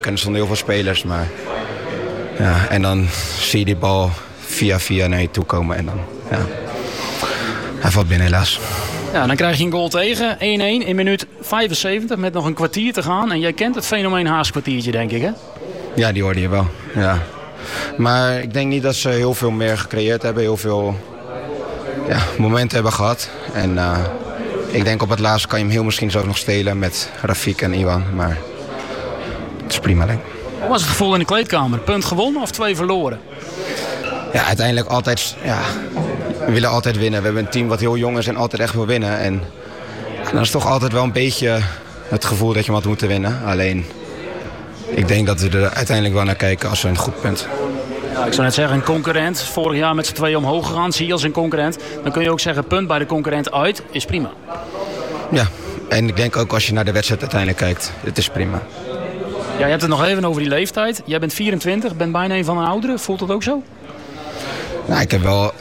En er stonden heel veel spelers, maar ja, en dan zie je die bal via naar je toe komen en dan, ja, hij valt binnen helaas. Ja, dan krijg je een goal tegen, 1-1 in minuut 75 met nog een kwartier te gaan. En jij kent het fenomeen Haas kwartiertje, denk ik, hè? Ja, die hoorde je wel, ja. Maar ik denk niet dat ze heel veel meer gecreëerd hebben, heel veel momenten hebben gehad. En ik denk op het laatst kan je hem heel misschien zo nog stelen met Rafik en Iwan, maar het is prima, denk ik. Hoe was het gevoel in de kleedkamer? Punt gewonnen of 2 verloren? Ja, uiteindelijk altijd, we willen altijd winnen. We hebben een team wat heel jong is en altijd echt wil winnen. En dan is het toch altijd wel een beetje het gevoel dat je hem had moeten winnen. Alleen, ik denk dat we er uiteindelijk wel naar kijken als we een goed punt. Ja, ik zou net zeggen, een concurrent. Vorig jaar met z'n tweeën omhoog gegaan, zie je als een concurrent. Dan kun je ook zeggen, punt bij de concurrent uit is prima. Ja, en ik denk ook als je naar de wedstrijd uiteindelijk kijkt, het is prima. Ja, je hebt het nog even over die leeftijd. Jij bent 24, bent bijna een van de ouderen. Voelt dat ook zo? Nou, ik heb wel...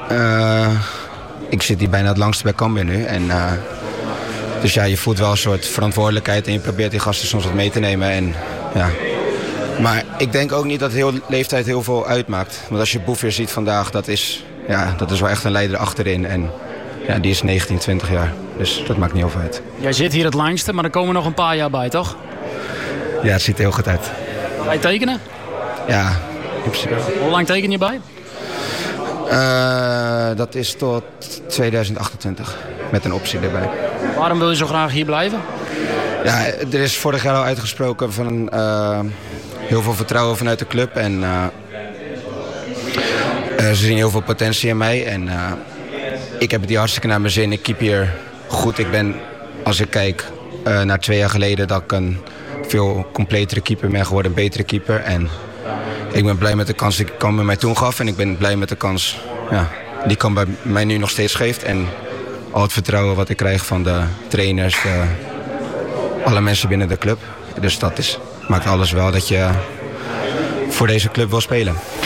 ik zit hier bijna het langste bij Cambuur nu. En, dus ja, je voelt wel een soort verantwoordelijkheid en je probeert die gasten soms wat mee te nemen. En, ja. Maar ik denk ook niet dat leeftijd heel veel uitmaakt. Want als je Boef weer ziet vandaag, dat is wel echt een leider achterin. En ja, die is 19, 20 jaar. Dus dat maakt niet heel veel uit. Jij zit hier het langste, maar er komen nog een paar jaar bij, toch? Ja, het ziet er heel goed uit. Ga je tekenen? Ja, in principe. Hoe lang teken je bij? Dat is tot 2028, met een optie erbij. Waarom wil je zo graag hier blijven? Ja, er is vorig jaar al uitgesproken van heel veel vertrouwen vanuit de club. En ze zien heel veel potentie in mij. En ik heb het hier hartstikke naar mijn zin. Ik keep hier goed. Ik ben, als ik kijk naar 2 jaar geleden, dat ik een veel completere keeper ben geworden, een betere keeper. En ik ben blij met de kans die Cambuur mij toen gaf. En ik ben blij met de kans die Cambuur mij nu nog steeds geeft. En al het vertrouwen wat ik krijg van de trainers, alle mensen binnen de club. Dus dat maakt alles wel dat je voor deze club wil spelen.